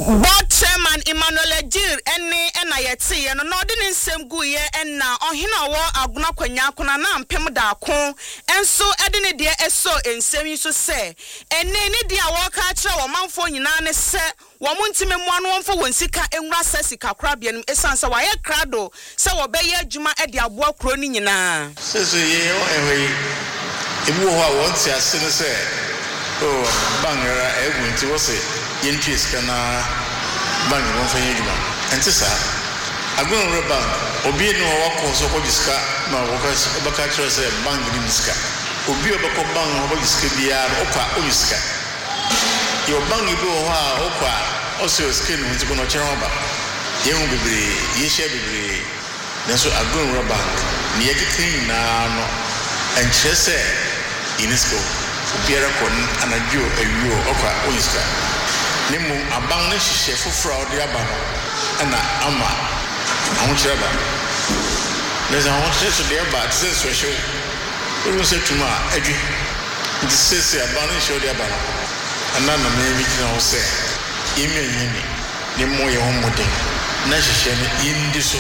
Board Chairman Emmanuel Ejir ena yeti no no de nsem guye ena ohina wo aguna kwanya kona na mpem da ko enso ede ne de eso ensem so se ene ne de a wo ka kire wo manfo nyina ne se wo muntime mu anu wonfo wonsika enwura sasika krabia nim esansa wa ye krado se wo be ye adwuma e de aboa kro ni nyina so ye o ebu ho a won ti ase ne se oh bangara egunti wo se yentris kana bang won fa yeduma enti sa agun reba obi no wako so ko diska na waka baka kire se bang ni diska obi obako bang ho diska bia okwa oyiska yo bang ibo ho a okwa oso skin nti ko no kire ho ba ye hu bebre ye share bebre nanso agun reba ni yekitin na no enkyere se inisko obiara kon anadio awio okwa oyiska nemu abang ne hihye foforo odi aba na ama ahokire ba leza ahokire so de ba tse so hye uru se tuma adwi nti sese abang ne hye odi aba na me mi kina ho se ime yini ne mo ye homoden na hihye ne indi so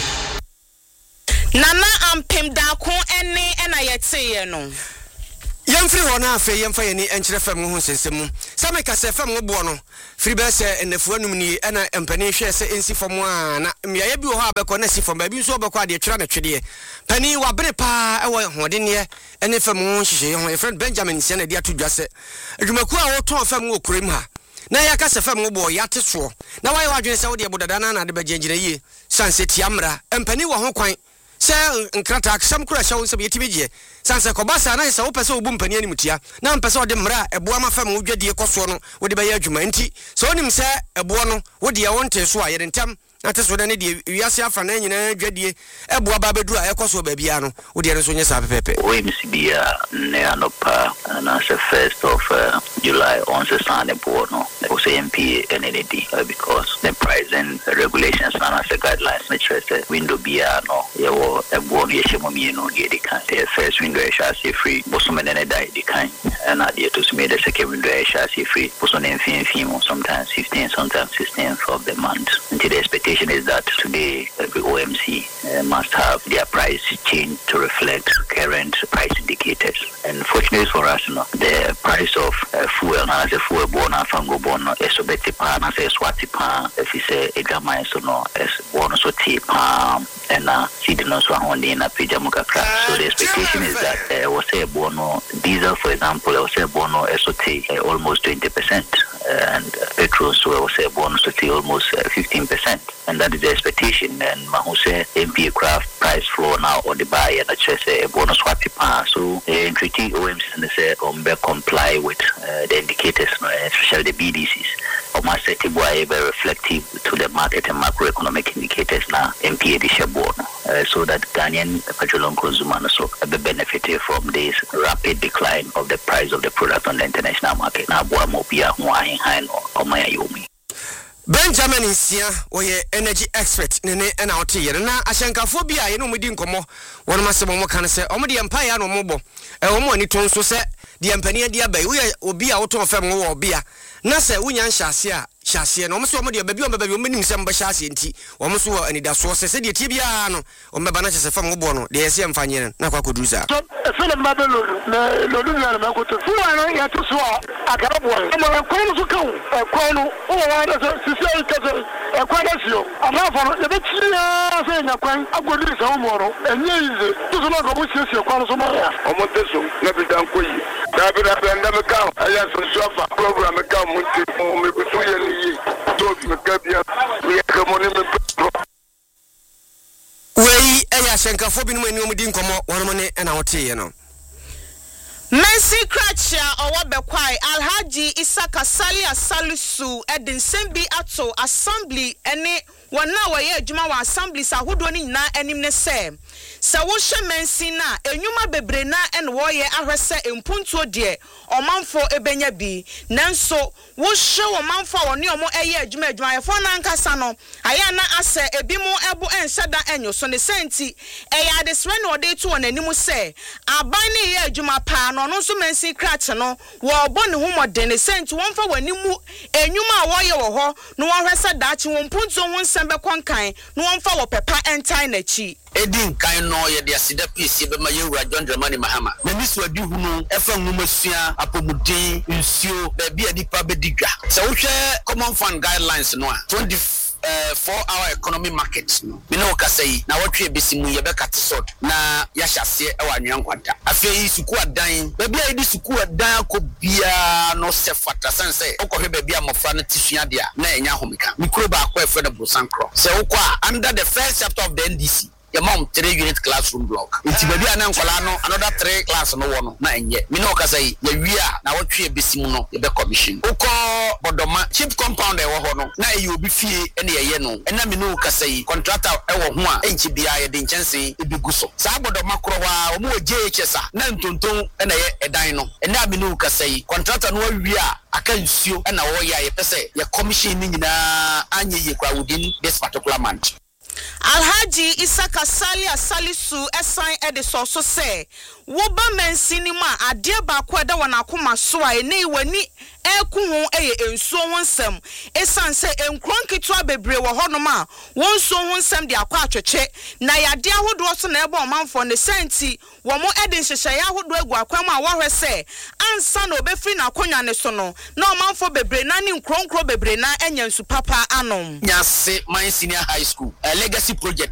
nana ampem da ko ena yete ye no Yamfri wona afa yamfa yeni enkyere fam ho sensem same ka se fam wo no firi be se enafu anum ni ena empani hwe se ensi fam a na miaye bi wo ha be ko na si fam ba bi so be ko ade twera na twede pani wa bere pa e wo hodene ene fam ho hihye ho e friend Benjamin se na dia to dwase adwumaku a wo ton fam wo kurem ha na ya ka se fam wo bo ya teso na wa ye wadwen se wo de bodada na de be gyengyina yie sanse tiamra empani wo ho kwan se nkrata aksam kura shawo se yetibegye sanse kobasa na se wo pese obu mpani ani mutia na mpese ode mra eboa mafam wo dwadie koso no wo de be ya adwuma nti so onim se eboa no wo de ya wonte so a yere ntam na te so de ne de wiase afa na nyina dwadie eboa ba bedu a ekoso ba bia no wo de so nya sa pepepe we msibia ne anopa na se 1st of July on se sane bono o se MP NND because the price and regulations and the guidelines which is window bia no yewo eboa no yeshemo mieno de kan the first window shall see free bosome ne dai de kan and adie to me the second window shall see free bosome infimo sometimes 15 sometimes 16th of the month until the expectation is that today every OMC must have their price change to reflect current price indicators. And fortunately for us, the price of fuel, as a fuel bona, fango bono, esobeti pa, as a swati pa, if you say a gamma is no, as one so tip, and sidino swahondi na pijamuka crack. So the expectation is that was a bono diesel, for example, was a bono SOT almost 20%, and petrol so was a bono SOT almost 15%. And that is the expectation. And Mahuse MP craft price floor now or the buy and just a bonus swap so the treaty OMC and say comply with the indicators, especially the BDCs. Almost set very reflective to the market and macroeconomic indicators now MP Edisha so that Ghanaian petroleum consumer so be benefited from this rapid decline of the price of the product on the international market. Now Boamopia high or Maya Yomi. Benjamin Isia oye energy expert nene na ote yere na ahyankafo bia ye no mudi nkomo won masebo mo kan se omo de empire no mobo omo ani ton so se de empani ade abai wo obi a woto fam wo obi a na se wunya nhase a hyase no omo so omo de babi omo babi omo nim se mba hyase nti omo so anida so se de tie bia no omo ba na hyase fam wo bo no de yese emfanye na kwa koduru sa so na babelo na lodu na ma ko to fu ano ya to so akara bo mo ko no so kan ko no o wa na sisi kaze kwadasio amafo no be tiya se nya kwan agodi sa mo no enye ize to so na ko bo sisi kwan so mo ya o mo teso na bi dan ko yi da bi da benda me kan aya so sofa program me kan mo ti mo me ko so ye ni to me ka bia we ka mo ne me wei eya hyankafo bi no mani omudi nkomo won ne na wote ye no Mercy Kratcha Owabekwai Alhaji Isaka Salia Salisu Edin Sembi Ato Assembly ene wɔna wɔyɛ adwuma wɔ assemblies ahodoɔ ne nyinaa anim ne sɛ sɛ wohwɛ mansin na enwuma bebre na ɛna wɔyɛ ahwɛ sɛ mpuntuo deɛ ɔmanfo ebenya bi nanso wohwɛ ɔmanfo a wɔne ɔmo ɛyɛ adwumayɛfo na ankasa no ayɛ na asɛ ebi mu ɛbo ɛnhyɛ da ɛnyo so ne senti ɛyɛ adesrɛ na ɔde to wɔn anim sɛ aban ne yɛ adwuma paa no ɔno nso mansin krakye no wɔbɔ ne ho mɔden ne senti wɔmfa wɔn anim enwuma a wɔyɛ wɔ hɔ no wɔhwɛ sɛ daakye wɔn mpuntuo ho nsɛm bɛkɔ nkan no wɔmfa wɔ pɛpa ɛntan n'akyi Edin kan no ye de asida piece be ma yewura John Dramani Mahama. Me ni so adi hu no efa nwuma sua apomuden nsuo ba bia nipa be digwa. Se wo hwe common fund guidelines no a 4-hour economy market no. Me no kasai na wotwe besimu ye be kat sort na ya hyase e wa nwan kwanta. Afei suku adan. Ba bia edi suku adan akobia no se fata sense. Okohwe ba bia mofra no tisua de a na enya homeka. Mikro ba akwa efre na Bosankro. Se wokwa under the first chapter of the NDC your mom 3-unit classroom block. It's baby and another 3 class no one. Na enye. Me no kasai ye wia na wotwe besimu no ye be commission. Oko bodoma cheap compound e wo ho no na e obi fie e na ye no. E na me no kasai contractor e wo ho a enchi bia ye de nchense e bi guso. Sa bodoma kro wa o mo JHS na ntonton e na ye edan no. E na me no kasai contractor no wia aka nsuo e na wo ya ye pese ye commission ni nyina anye ye kwa within this particular month. Alhaji Isaka Salisu esan ediso so say woba mensinima ade ba kwa da wana akoma so a ene wani eku ho eye ensuo ho nsem esan se enkron kitwa bebre wo honom a wonsuo ho nsem de akwa atwetwe na yade ahodo so na ebe omanfo ne senti wo mo ede nhyehyɛ ahodo agu akwam a wo hwɛ se ansa na obefri na akonwa ne so no na omanfo bebre na ne nkronkro bebre na enya nsu papa anom Nyase my senior high school a legacy project